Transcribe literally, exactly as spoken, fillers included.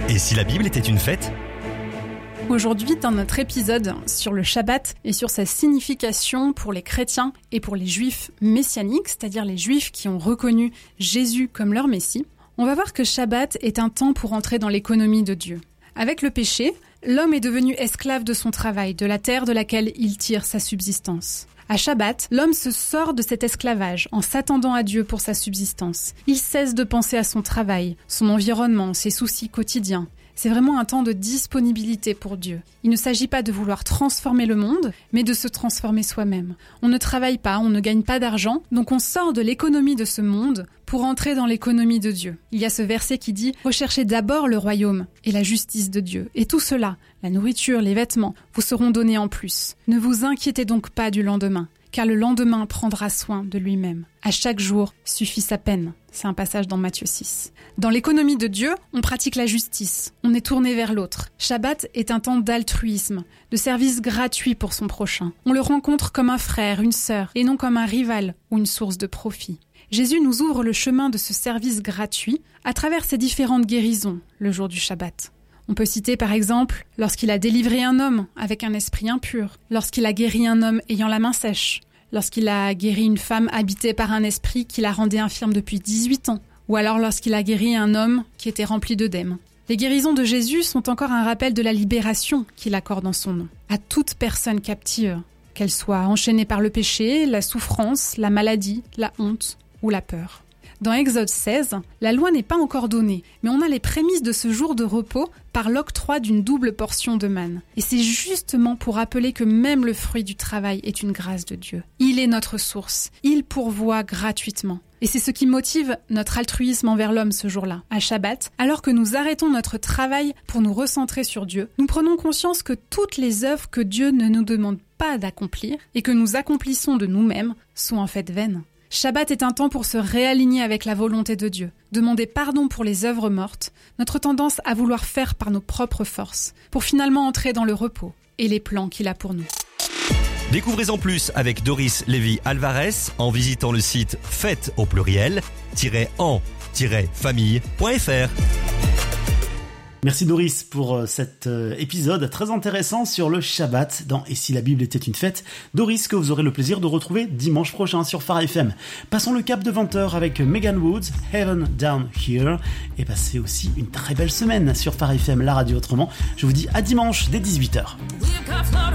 Et si la Bible était une fête ? Aujourd'hui, dans notre épisode sur le Shabbat et sur sa signification pour les chrétiens et pour les juifs messianiques, c'est-à-dire les juifs qui ont reconnu Jésus comme leur Messie, on va voir que Shabbat est un temps pour entrer dans l'économie de Dieu. Avec le péché, l'homme est devenu esclave de son travail, de la terre de laquelle il tire sa subsistance. À Shabbat, l'homme se sort de cet esclavage en s'attendant à Dieu pour sa subsistance. Il cesse de penser à son travail, son environnement, ses soucis quotidiens. C'est vraiment un temps de disponibilité pour Dieu. Il ne s'agit pas de vouloir transformer le monde, mais de se transformer soi-même. On ne travaille pas, on ne gagne pas d'argent, donc on sort de l'économie de ce monde pour entrer dans l'économie de Dieu. Il y a ce verset qui dit « Recherchez d'abord le royaume et la justice de Dieu, et tout cela, la nourriture, les vêtements, vous seront donnés en plus. Ne vous inquiétez donc pas du lendemain, car le lendemain prendra soin de lui-même. À chaque jour suffit sa peine. » C'est un passage dans Matthieu six. Dans l'économie de Dieu, on pratique la justice. On est tourné vers l'autre. Shabbat est un temps d'altruisme, de service gratuit pour son prochain. On le rencontre comme un frère, une sœur, et non comme un rival ou une source de profit. Jésus nous ouvre le chemin de ce service gratuit à travers ses différentes guérisons le jour du Shabbat. On peut citer par exemple lorsqu'il a délivré un homme avec un esprit impur, lorsqu'il a guéri un homme ayant la main sèche, lorsqu'il a guéri une femme habitée par un esprit qui la rendait infirme depuis dix-huit ans, ou alors lorsqu'il a guéri un homme qui était rempli d'œdème. Les guérisons de Jésus sont encore un rappel de la libération qu'il accorde en son nom, à toute personne captive, qu'elle soit enchaînée par le péché, la souffrance, la maladie, la honte ou la peur. Dans Exode seize, la loi n'est pas encore donnée, mais on a les prémices de ce jour de repos par l'octroi d'une double portion de manne. Et c'est justement pour rappeler que même le fruit du travail est une grâce de Dieu. Il est notre source, il pourvoit gratuitement. Et c'est ce qui motive notre altruisme envers l'homme ce jour-là. À Shabbat, alors que nous arrêtons notre travail pour nous recentrer sur Dieu, nous prenons conscience que toutes les œuvres que Dieu ne nous demande pas d'accomplir et que nous accomplissons de nous-mêmes sont en fait vaines. Shabbat est un temps pour se réaligner avec la volonté de Dieu, demander pardon pour les œuvres mortes, notre tendance à vouloir faire par nos propres forces, pour finalement entrer dans le repos et les plans qu'il a pour nous. Découvrez-en plus avec Doris Lévy-Alvarez en visitant le site fête au pluriel en famille point f r. Merci Doris pour cet épisode très intéressant sur le Shabbat dans « Et si la Bible était une fête ?» Doris que vous aurez le plaisir de retrouver dimanche prochain sur Phare F M. Passons le cap de vingt heures avec Megan Woods, Heaven Down Here, et passez aussi une très belle semaine sur Phare F M, la radio autrement. Je vous dis à dimanche dès dix-huit heures.